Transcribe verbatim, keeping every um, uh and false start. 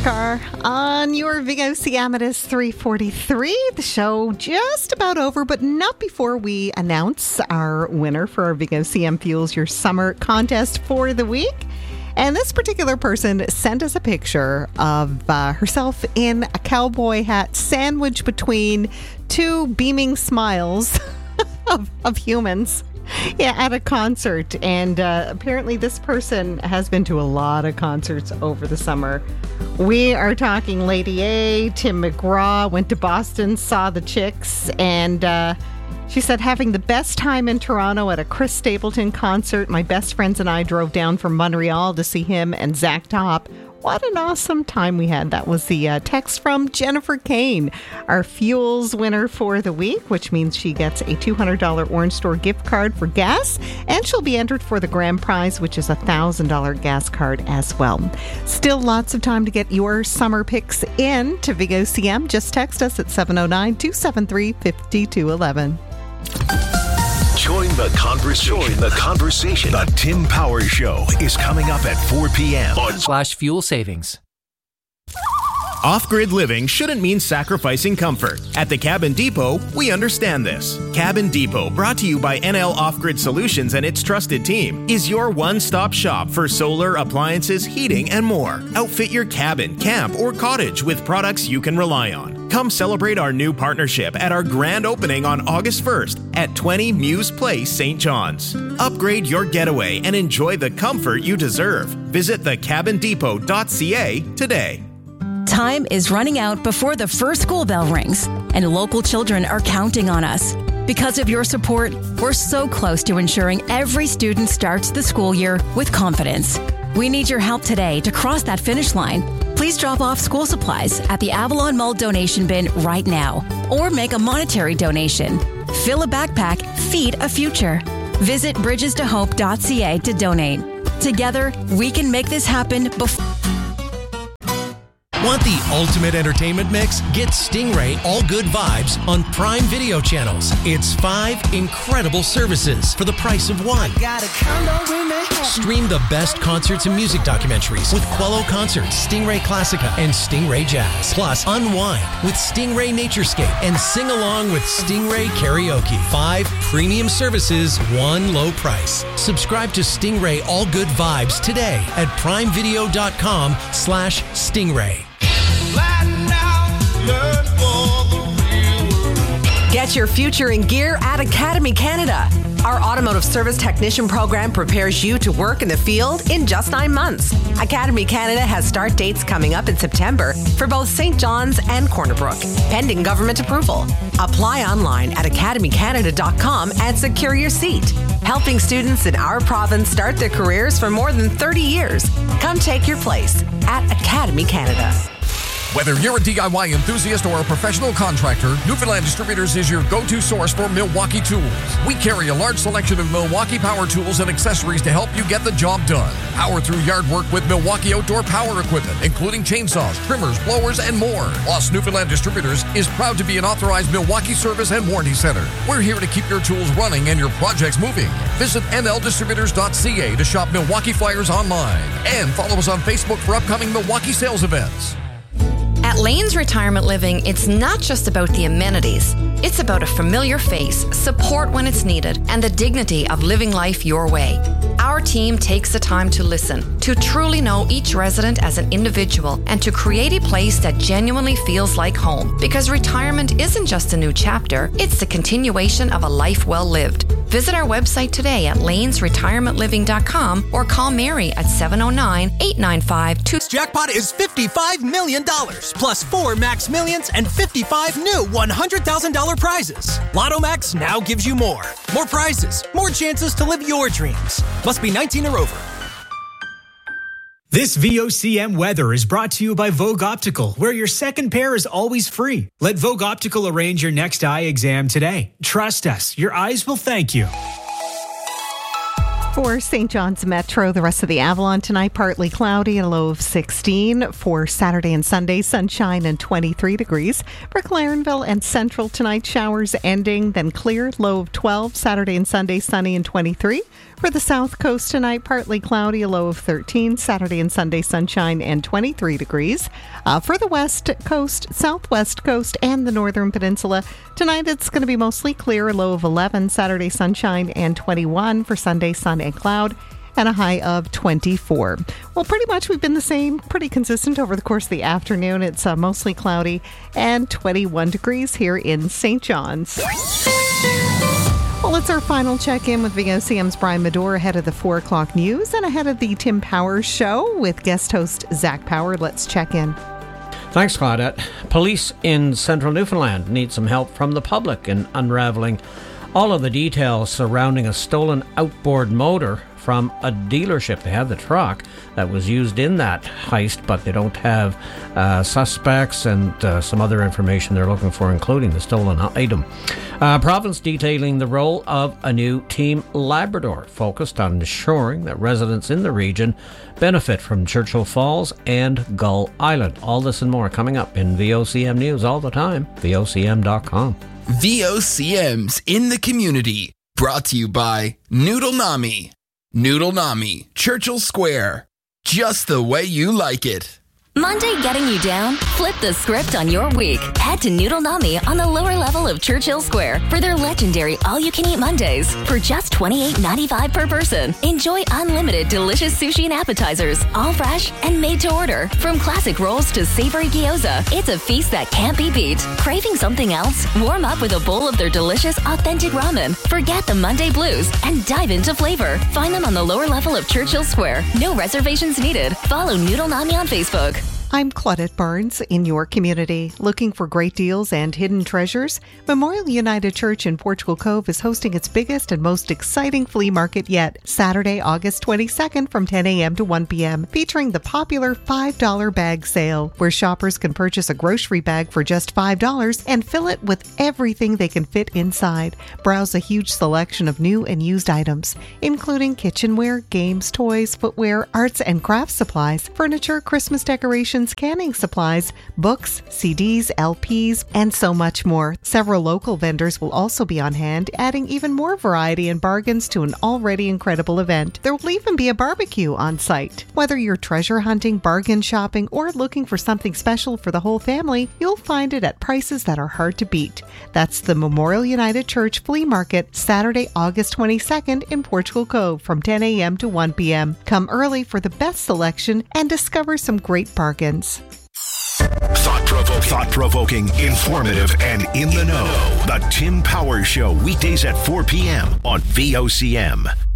car on your Vigo C M. It is three forty-three. The show just about over, but not before we announce our winner for our Vigo C M Fuels Your Summer contest for the week. And this particular person sent us a picture of uh, herself in a cowboy hat sandwiched between two beaming smiles of, of humans. Yeah, at a concert. And uh, apparently this person has been to a lot of concerts over the summer. We are talking Lady A, Tim McGraw, went to Boston, saw the Chicks, and uh, she said, having the best time in Toronto at a Chris Stapleton concert. My best friends and I drove down from Montreal to see him and Zach Top. What an awesome time we had. That was the uh, text from Jennifer Kane, our Fuels winner for the week, which means she gets a two hundred dollars Orange Store gift card for gas, and she'll be entered for the grand prize, which is a one thousand dollars gas card as well. Still lots of time to get your summer picks in to Vigo C M. Just text us at seven oh nine, two seven three, five two one one. Join the conversation. Join the conversation. The Tim Power Show is coming up at four p.m. on Slash fuel savings. Off-grid living shouldn't mean sacrificing comfort. At the Cabin Depot, we understand this. Cabin Depot, brought to you by N L Off-Grid Solutions and its trusted team, is your one-stop shop for solar, appliances, heating, and more. Outfit your cabin, camp, or cottage with products you can rely on. Come celebrate our new partnership at our grand opening on August first at twenty Muse Place, Saint John's. Upgrade your getaway and enjoy the comfort you deserve. Visit the cabin depot dot c a today. Time is running out before the first school bell rings, and local children are counting on us. Because of your support, we're so close to ensuring every student starts the school year with confidence. We need your help today to cross that finish line. Please drop off school supplies at the Avalon Mall donation bin right now, or make a monetary donation. Fill a backpack, feed a future. Visit bridges to hope dot c a to donate. Together, we can make this happen before... Want the ultimate entertainment mix? Get Stingray All Good Vibes on Prime Video channels. It's five incredible services for the price of one. Stream the best concerts and music documentaries with Quello Concerts, Stingray Classica, and Stingray Jazz. Plus, unwind with Stingray Naturescape and sing along with Stingray Karaoke. Five premium services, one low price. Subscribe to Stingray All Good Vibes today at primevideo.com slash Stingray. Get your future in gear at Academy Canada. Our automotive service technician program prepares you to work in the field in just nine months. Academy Canada has start dates coming up in September for both Saint John's and Corner Brook, pending government approval. Apply online at academy canada dot com and secure your seat. Helping students in our province start their careers for more than thirty years. Come take your place at Academy Canada. Whether you're a D I Y enthusiast or a professional contractor, Newfoundland Distributors is your go-to source for Milwaukee tools. We carry a large selection of Milwaukee power tools and accessories to help you get the job done. Power through yard work with Milwaukee outdoor power equipment, including chainsaws, trimmers, blowers, and more. Plus, Newfoundland Distributors is proud to be an authorized Milwaukee service and warranty center. We're here to keep your tools running and your projects moving. Visit N L distributors dot c a to shop Milwaukee flyers online. And follow us on Facebook for upcoming Milwaukee sales events. At Lane's Retirement Living, it's not just about the amenities. It's about a familiar face, support when it's needed, and the dignity of living life your way. Our team takes the time to listen, to truly know each resident as an individual, and to create a place that genuinely feels like home. Because retirement isn't just a new chapter, it's the continuation of a life well lived. Visit our website today at lanes retirement living dot com or call Mary at seven oh nine, eight nine five, two... Jackpot is fifty-five million dollars, plus four Max Millions and fifty-five new one hundred thousand dollars prizes. Lotto Max now gives you more. More prizes, more chances to live your dreams. Must be nineteen or over. This V O C M weather is brought to you by Vogue Optical, where your second pair is always free. Let Vogue Optical arrange your next eye exam today. Trust us, your eyes will thank you. For Saint John's Metro, the rest of the Avalon tonight, partly cloudy, a low of sixteen. For Saturday and Sunday, sunshine and twenty-three degrees. For Clarenville and Central tonight, showers ending, then clear, low of twelve. Saturday and Sunday, sunny and twenty-three. For the South Coast tonight, partly cloudy, a low of thirteen. Saturday and Sunday, sunshine and twenty-three degrees. Uh, for the West Coast, Southwest Coast, and the Northern Peninsula, tonight it's going to be mostly clear, a low of eleven. Saturday, sunshine and twenty-one. For Sunday, sun and cloud, and a high of twenty-four. Well, pretty much we've been the same, pretty consistent over the course of the afternoon. It's uh, mostly cloudy and twenty-one degrees here in Saint John's. Well, it's our final check-in with V O C M's Brian Medore ahead of the four o'clock news and ahead of the Tim Powers Show with guest host Zach Power. Let's check in. Thanks, Claudette. Police in central Newfoundland need some help from the public in unraveling all of the details surrounding a stolen outboard motor from a dealership. They have the truck that was used in that heist, but they don't have uh, suspects and uh, some other information they're looking for, including the stolen item. Uh, province detailing the role of a new Team Labrador focused on ensuring that residents in the region benefit from Churchill Falls and Gull Island. All this and more coming up in V O C M News all the time, V O C M dot com. V O C M's In the Community, brought to you by Noodle Nami. Noodle Nami, Churchill Square. Just the way you like it. Monday getting you down? Flip the script on your week. Head to Noodle Nami on the lower level of Churchill Square for their legendary all-you-can-eat Mondays for just twenty-eight ninety-five per person. Enjoy unlimited delicious sushi and appetizers, all fresh and made to order. From classic rolls to savory gyoza, it's a feast that can't be beat. Craving something else? Warm up with a bowl of their delicious, authentic ramen. Forget the Monday blues and dive into flavor. Find them on the lower level of Churchill Square. No reservations needed. Follow Noodle Nami on Facebook. I'm Claudette Barnes in your community. Looking for great deals and hidden treasures? Memorial United Church in Portugal Cove is hosting its biggest and most exciting flea market yet, Saturday, August twenty-second from ten a.m. to one p.m., featuring the popular five dollar bag sale, where shoppers can purchase a grocery bag for just five dollars and fill it with everything they can fit inside. Browse a huge selection of new and used items, including kitchenware, games, toys, footwear, arts and crafts supplies, furniture, Christmas decorations, canning supplies, books, C Ds, L Ps, and so much more. Several local vendors will also be on hand, adding even more variety and bargains to an already incredible event. There will even be a barbecue on site. Whether you're treasure hunting, bargain shopping, or looking for something special for the whole family, you'll find it at prices that are hard to beat. That's the Memorial United Church Flea Market, Saturday, August twenty-second in Portugal Cove from ten a.m. to one p.m. Come early for the best selection and discover some great bargains. Thought-provoking, thought-provoking, informative, and in the know. The Tim Powers Show, weekdays at four p.m. on V O C M.